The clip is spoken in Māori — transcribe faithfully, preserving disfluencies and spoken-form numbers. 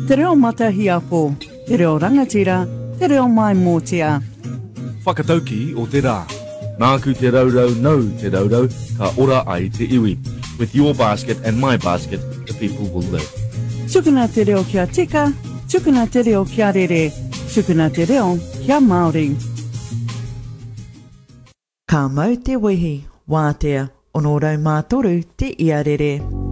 Te reo matahiapo, te reo rangatira, te reo mai mōtia. Whakatauki o te rā. Nāku te raurau nau te raurau, ka ora ai te iwi. With your basket and my basket, the people will live. Tukuna te reo kia tika, tukuna te reo kia rere, tukuna te reo kia Māori. Ka mau te wihi, wātea, ono rau mātoru te iarere.